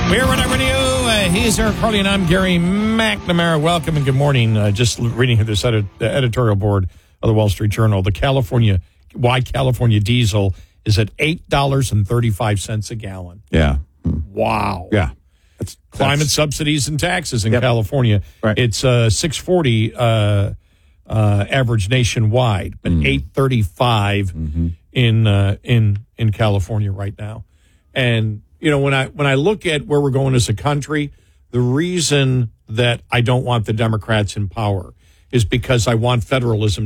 We're Renee Radio. He's Eric Harley, and I'm Gary McNamara. Welcome and good morning. Just reading here this editorial board of the Wall Street Journal. Why California diesel is at $8.35 a gallon. Yeah. Wow. Yeah. Climate subsidies and taxes in Yep. California. Right. It's $6.40 average nationwide, but $8.35 in California right now. And you know, when I look at where we're going as a country, the reason that I don't want the Democrats in power is because I want federalism